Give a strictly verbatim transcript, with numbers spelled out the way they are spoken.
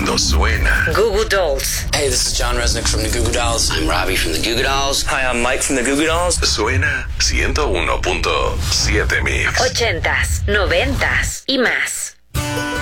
cuando suena. Goo Goo Dolls. Hey, this is John Resnick from the Goo Goo Dolls. I'm Robbie from the Goo Goo Dolls. Hi, I'm Mike from the Goo Goo Dolls. Suena ciento uno punto siete Mix. Ochentas, noventas y más.